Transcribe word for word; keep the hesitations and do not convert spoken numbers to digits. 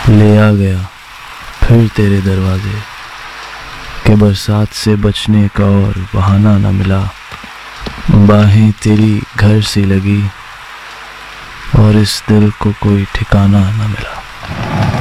ले आ गया फिर तेरे दरवाजे के बरसात से बचने का और बहाना न मिला। बाहें तेरी घर सी लगी और इस दिल को कोई ठिकाना न मिला।